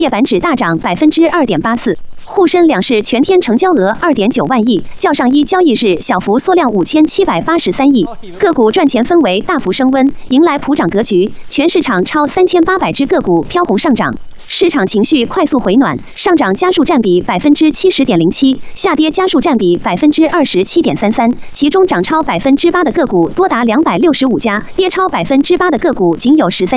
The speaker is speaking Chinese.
业板指大涨2.84%。沪深两市全天成交额2.9万亿，较上一交易日小幅缩量5783亿。个股赚钱氛围大幅升温，迎来普涨格局，全市场超3800只个股飘红上涨。市场情绪快速回暖，上涨家数占比70.07%，下跌家数占比27.33%，其中涨超8%的个股多达265家，跌超8%的个股仅有13